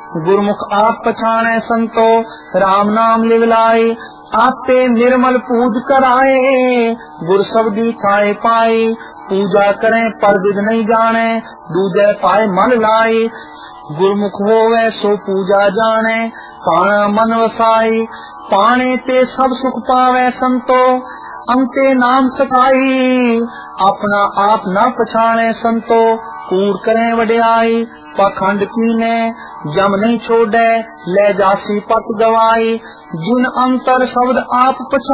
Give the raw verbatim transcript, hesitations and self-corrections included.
गुरमुख आप पछाणे संतो, राम नाम लिव लाए। आपे निर्मल पूज कराए, गुर शब्दी थाए पाए। पूजा करें पर विध नहीं जाने, दूजे पाए मन लाए। गुरमुख होवे सो पूजा जाने, पाना मन वसाई। पाने ते सब सुख पावे संतो, अंते नाम सताई। अपना आप न पछाणे संतो, कूड़ करें वड्याई। पाखंड कीने जम नहीं छोड़े, ले जासी पत गवाई। जिन अंतर शब्द आप पछाणे